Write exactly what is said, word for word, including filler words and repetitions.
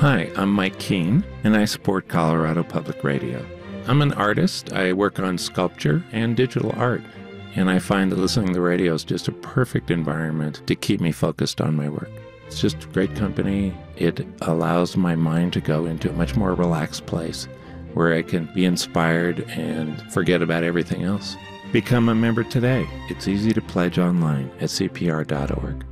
Hi, I'm Mike Keene, and I support Colorado Public Radio. I'm an artist. I work on sculpture and digital art, and I find that listening to the radio is just a perfect environment to keep me focused on my work. It's just great company. It allows my mind to go into a much more relaxed place where I can be inspired and forget about everything else. Become a member today. It's easy to pledge online at C P R dot org.